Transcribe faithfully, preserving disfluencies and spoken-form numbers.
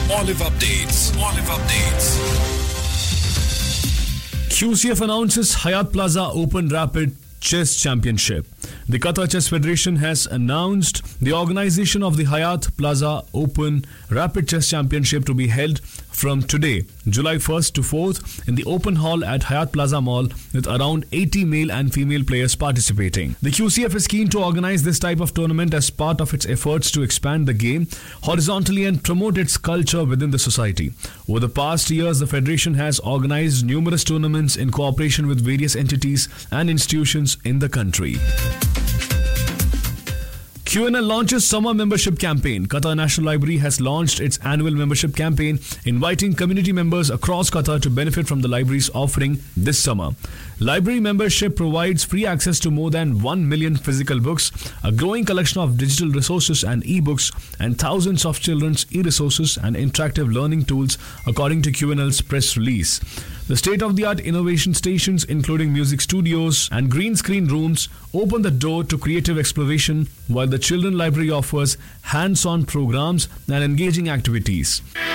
Olive Updates. Olive Updates. Q C F announces Hayat Plaza Open Rapid Chess Championship. The Qatar Chess Federation has announced the organization of the Hayat Plaza Open Rapid Chess Championship to be held from today, July first to fourth, in the open hall at Hayat Plaza Mall, with around eighty male and female players participating. The Q C F is keen to organize this type of tournament as part of its efforts to expand the game horizontally and promote its culture within the society. Over the past years, the Federation has organized numerous tournaments in cooperation with various entities and institutions in the country. Q N L launches summer membership campaign. Qatar National Library has launched its annual membership campaign, inviting community members across Qatar to benefit from the library's offering this summer. Library membership provides free access to more than one million physical books, a growing collection of digital resources and e-books, and thousands of children's e-resources and interactive learning tools, according to Q N L's press release. The state-of-the-art innovation stations, including music studios and green screen rooms, open the door to creative exploration, while the Children Library offers hands-on programs and engaging activities.